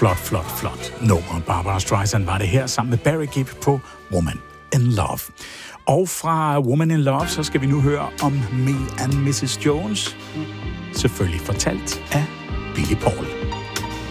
Flot nummer. Barbra Streisand var det her sammen med Barry Gibb på Woman in Love. Og fra Woman in Love, så skal vi nu høre om Me and Mrs. Jones. Selvfølgelig fortalt af Billy Paul.